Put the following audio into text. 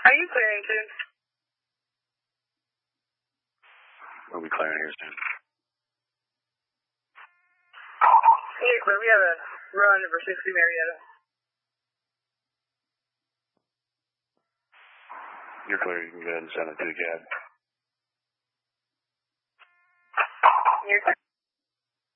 Are you clearing soon? We'll be clearing here soon. Yeah, clear. We have a run over 60 Marietta. You're clear. You can go ahead and send it to the cab.